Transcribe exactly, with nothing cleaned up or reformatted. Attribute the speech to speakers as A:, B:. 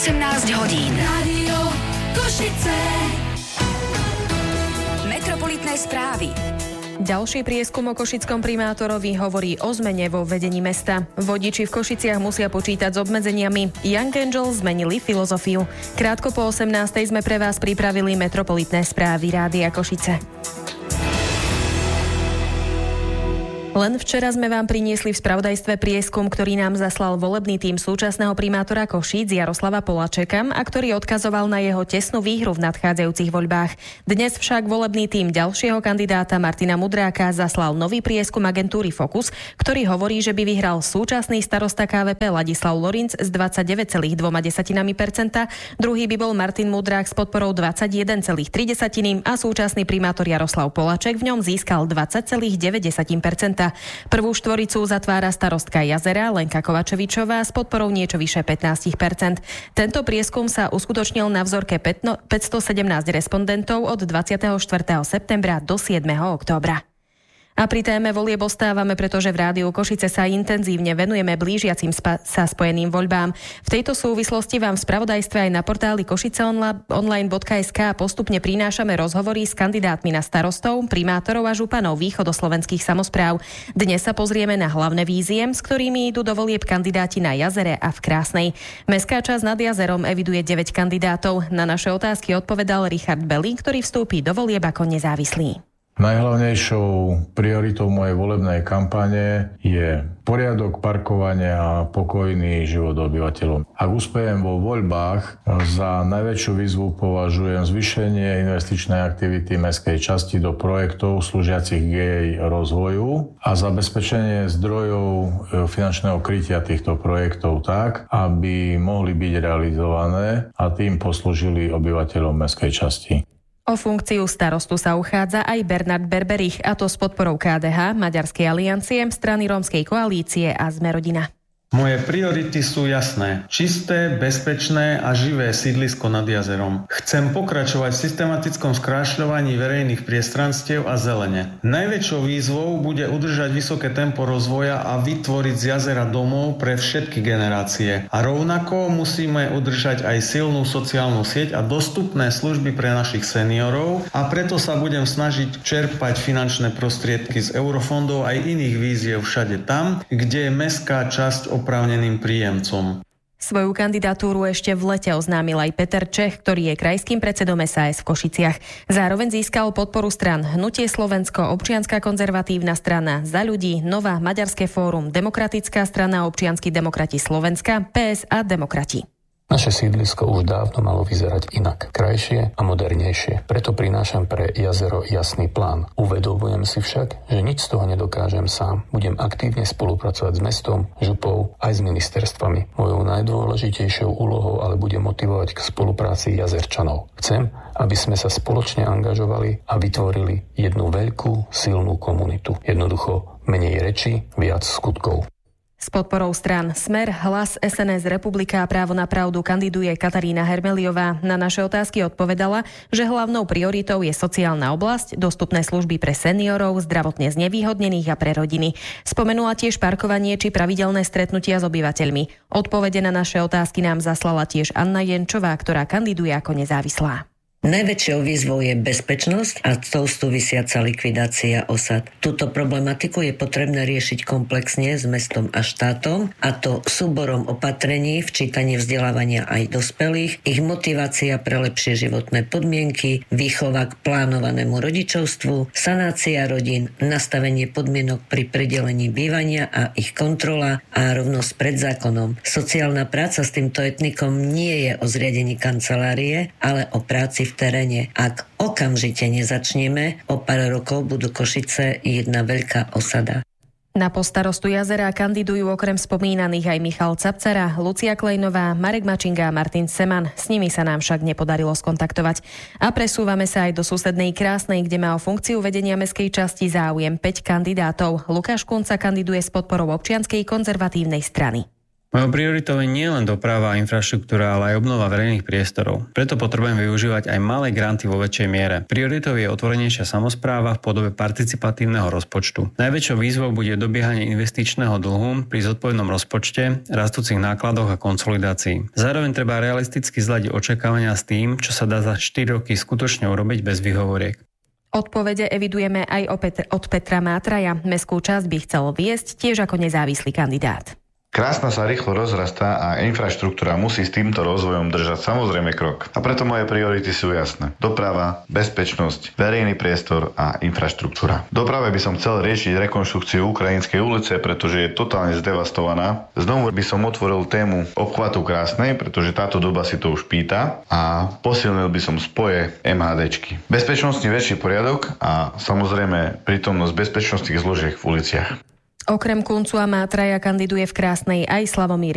A: osemnásť hodín. Rádio Košice. Metropolitné správy.
B: Ďalší prieskum o košickom primátorovi hovorí o zmene vo vedení mesta. Vodiči v Košiciach musia počítať s obmedzeniami. Young Angels zmenili filozofiu. Krátko po osemnástej sme pre vás pripravili metropolitné správy Rádia Košice. Len včera sme vám priniesli v spravodajstve prieskum, ktorý nám zaslal volebný tím súčasného primátora Košíc Jaroslava Poláčeka a ktorý odkazoval na jeho tesnú výhru v nadchádzajúcich voľbách. Dnes však volebný tím ďalšieho kandidáta Martina Mudráka zaslal nový prieskum agentúry Focus, ktorý hovorí, že by vyhral súčasný starosta ká vé pé Ladislav Lorinc s dvadsaťdeväť celá dva percenta, druhý by bol Martin Mudrák s podporou dvadsaťjeden celá tri a súčasný primátor Jaroslav Poláček v ňom získal dvadsať celá deväť percenta. Prvú štvoricu zatvára starostka Jazera Lenka Kovačevičová s podporou niečo vyše pätnásť percent. Tento prieskum sa uskutočnil na vzorke päťstosedemnásť respondentov od dvadsiateho štvrtého septembra do siedmeho októbra. A pri téme volieb ostávame, pretože v Rádiu Košice sa intenzívne venujeme blížiacim spa- sa spojeným voľbám. V tejto súvislosti vám v spravodajstve aj na portáli košiceonline bodka es ká postupne prinášame rozhovory s kandidátmi na starostov, primátorov a županov východoslovenských samospráv. Dnes sa pozrieme na hlavné vízie, s ktorými idú do volieb kandidáti na Jazere a v Krásnej. Mestská časť nad Jazerom eviduje deväť kandidátov. Na naše otázky odpovedal Richard Belý, ktorý vstúpi do volieb ako nezávislý.
C: Najhlavnejšou prioritou mojej volebnej kampane je poriadok, parkovania a pokojný život obyvateľov. Ak uspejem vo voľbách, za najväčšiu výzvu považujem zvýšenie investičnej aktivity mestskej časti do projektov slúžiacich k jej rozvoju a zabezpečenie zdrojov finančného krytia týchto projektov tak, aby mohli byť realizované a tým poslúžili obyvateľom mestskej časti.
B: O funkciu starostu sa uchádza aj Bernard Berberich, a to s podporou ká dé há, Maďarskej aliancie, strany Rómskej koalície a Sme rodina.
D: Moje priority sú jasné. Čisté, bezpečné a živé sídlisko nad jazerom. Chcem pokračovať v systematickom skrášľovaní verejných priestranstiev a zelene. Najväčšou výzvou bude udržať vysoké tempo rozvoja a vytvoriť z jazera domov pre všetky generácie. A rovnako musíme udržať aj silnú sociálnu sieť a dostupné služby pre našich seniorov a preto sa budem snažiť čerpať finančné prostriedky z eurofondov aj iných víziev všade tam, kde je mestská časť oprávneným príjemcom.
B: Svoju kandidatúru ešte v lete oznámil aj Peter Čech, ktorý je krajským predsedom es a es v Košiciach. Zároveň získal podporu strán Hnutie Slovensko, Občianska konzervatívna strana, Za ľudí, Nová, Maďarské fórum, Demokratická strana, Občianski demokrati Slovenska, pé es a Demokrati.
E: Naše sídlisko už dávno malo vyzerať inak, krajšie a modernejšie. Preto prinášam pre jazero jasný plán. Uvedomujem si však, že nič z toho nedokážem sám. Budem aktívne spolupracovať s mestom, župou aj s ministerstvami. Mojou najdôležitejšou úlohou ale bude motivovať k spolupráci jazerčanov. Chcem, aby sme sa spoločne angažovali a vytvorili jednu veľkú, silnú komunitu. Jednoducho menej reči, viac skutkov.
B: S podporou strán Smer, Hlas, es en es, Republika a Právo na pravdu kandiduje Katarína Hermeliová. Na naše otázky odpovedala, že hlavnou prioritou je sociálna oblasť, dostupné služby pre seniorov, zdravotne znevýhodnených a pre rodiny. Spomenula tiež parkovanie či pravidelné stretnutia s obyvateľmi. Odpovede na naše otázky nám zaslala tiež Anna Jenčová, ktorá kandiduje ako nezávislá.
F: Najväčšou výzvou je bezpečnosť a tou súvisiaca likvidácia osad. Túto problematiku je potrebné riešiť komplexne s mestom a štátom, a to súborom opatrení, včítanie vzdelávania aj dospelých, ich motivácia pre lepšie životné podmienky, výchova k plánovanému rodičovstvu, sanácia rodín, nastavenie podmienok pri pridelení bývania a ich kontrola a rovnosť pred zákonom. Sociálna práca s týmto etnikom nie je o zriadení kancelárie, ale o práci v teréne. Ak okamžite nezačneme, o pár rokov budú Košice jedna veľká osada.
B: Na post starostu Jazera kandidujú okrem spomínaných aj Michal Capcara, Lucia Klejnová, Marek Mačinga a Martin Seman. S nimi sa nám však nepodarilo skontaktovať. A presúvame sa aj do susednej Krásnej, kde má o funkciu vedenia mestskej časti záujem päť kandidátov. Lukáš Kunca kandiduje s podporou Občianskej konzervatívnej strany.
D: Mojou prioritou je nie len doprava a infraštruktúra, ale aj obnova verejných priestorov. Preto potrebujem využívať aj malé granty vo väčšej miere. Prioritou je otvorenejšia samospráva v podobe participatívneho rozpočtu. Najväčšou výzvou bude dobiehanie investičného dlhu pri zodpovednom rozpočte, rastúcich nákladoch a konsolidácii. Zároveň treba realisticky zladiť očakávania s tým, čo sa dá za štyri roky skutočne urobiť bez výhovoriek.
B: Odpovede evidujeme aj od Petra Mátraja. Mestskú časť by chcel viesť tiež ako nezávislý kandidát.
G: Krásna sa rýchlo rozrastá a infraštruktúra musí s týmto rozvojom držať samozrejme krok. A preto moje priority sú jasné. Doprava, bezpečnosť, verejný priestor a infraštruktúra. V doprave by som chcel riešiť rekonštrukciu Ukrajinskej ulice, pretože je totálne zdevastovaná. Znovu by som otvoril tému obchvatu Krásnej, pretože táto doba si to už pýta, a posilnil by som spoje MHDčky. Bezpečnostný väčší poriadok a samozrejme prítomnosť bezpečnostných zložiek v uliciach.
B: Okrem Kuncu a Mátraja kandiduje v Krásnej aj Slavomír